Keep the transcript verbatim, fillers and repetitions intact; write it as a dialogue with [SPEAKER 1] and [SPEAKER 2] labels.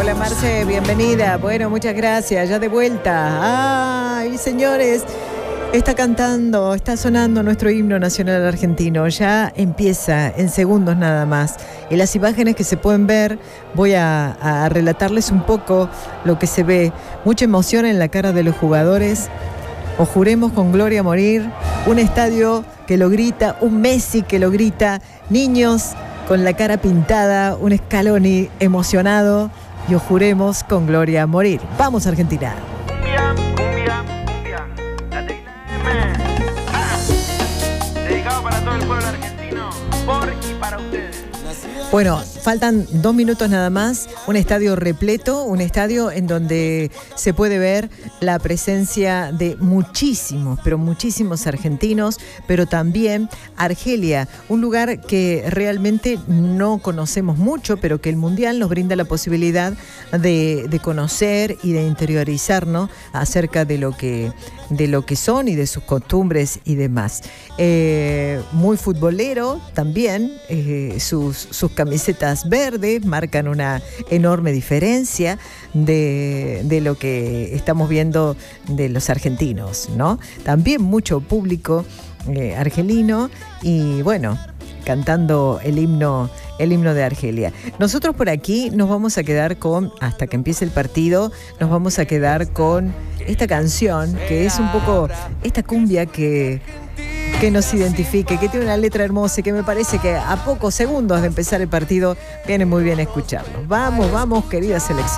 [SPEAKER 1] Hola Marce, bienvenida. Bueno, muchas gracias, ya de vuelta. Ay, señores, está cantando, está sonando nuestro himno nacional argentino. Ya empieza en segundos nada más. En las imágenes que se pueden ver, voy a, a relatarles un poco lo que se ve. Mucha emoción en la cara de los jugadores. O juremos con gloria a morir. Un estadio que lo grita, un Messi que lo grita, niños con la cara pintada, un Scaloni emocionado. Y os juremos con gloria a morir. ¡Vamos, Argentina!
[SPEAKER 2] Cumbia, cumbia, cumbia. La tecla M. Ah. Dedicado para todo el pueblo argentino, por y para ustedes.
[SPEAKER 1] Bueno, faltan dos minutos nada más. Un estadio repleto, un estadio en donde se puede ver la presencia de muchísimos, pero muchísimos argentinos, pero también Argelia, un lugar que realmente no conocemos mucho, pero que el Mundial nos brinda la posibilidad de, de conocer y de interiorizarnos acerca de lo que, de lo que son y de sus costumbres y demás. Eh, muy futbolero también, eh, sus, sus camisetas verdes marcan una enorme diferencia de, de lo que estamos viendo de los argentinos, ¿no? También mucho público eh, argelino y bueno, cantando el himno, el himno de Argelia. Nosotros por aquí nos vamos a quedar con, hasta que empiece el partido, nos vamos a quedar con esta canción que es un poco esta cumbia que que nos identifique, que tiene una letra hermosa y que me parece que a pocos segundos de empezar el partido viene muy bien escucharlo. Vamos, vamos, querida selección.